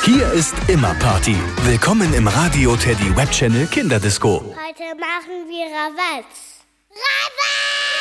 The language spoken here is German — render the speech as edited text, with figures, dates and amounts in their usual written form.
Hier ist immer Party. Willkommen im Radio Teddy Web Channel Kinderdisco. Heute machen wir Rabatz. Rabatz!